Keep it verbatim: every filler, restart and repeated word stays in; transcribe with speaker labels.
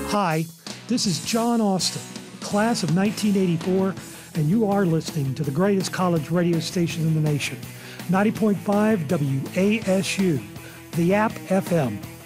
Speaker 1: Hi, this is John Austin, class of nineteen eighty-four, and you are listening to the greatest college radio station in the nation, ninety point five W A S U, the App F M.